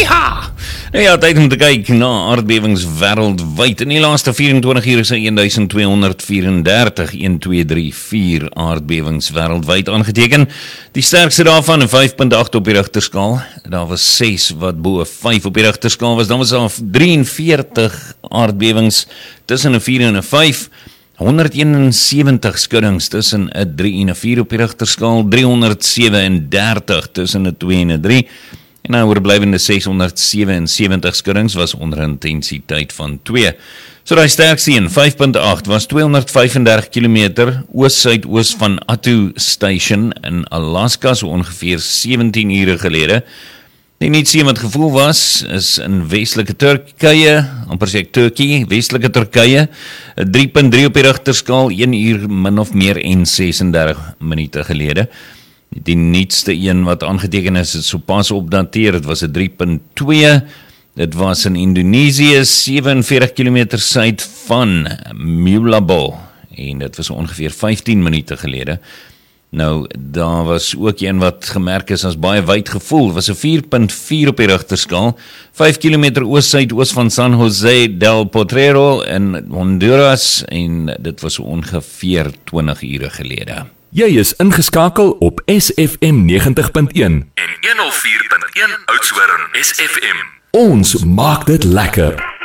Ja! Nou ja, tyd om te kyk na aardbewings wêreldwyd. In die laaste 24 uur is 1234, 1, 2, 3, 4 aardbewings wêreldwyd aangeteken. Die sterkste daarvan, 5.8 op die Richterskaal. Daar was 6 wat bo 5 op die Richterskaal was. Dan was daar 43 aardbewings tussen 'n 4 en 'n 5. 171 skuddings tussen 'n 3 en 'n 4 op die Richterskaal, 337 tussen 'n 2 en 'n 3, en nou oorblywende 677 skuddings was onder intensiteit van 2. So die sterkste een, 5.8, was 235 km oos-suidoos van Attu Station in Alaska, so ongeveer 17 ure gelede. Die nietste wat gevoel was, is in westelike Turkye, amper sê ek Turkey, westelike Turkye, 3.3 op die Richterskaal, 1 uur min of meer en 36 minute gelede. Die nietste een wat aangeteken is, het sopas opdateer, het was 'n 3.2, dit was in Indonesië, 47 km suid van Mulabo, en dit was ongeveer 15 minute gelede. Nou, daar was ook een wat gemerk is as baie wyd gevoel, was 'n 4.4 op die Richterskaal, 5 km oos-suidoos van San Jose del Potrero in Honduras, en dit was ongeveer 20 ure gelede. Jy is ingeskakel op SFM 90.1 en 104.1 Oudtshoorn SFM. Ons maak dit lekker.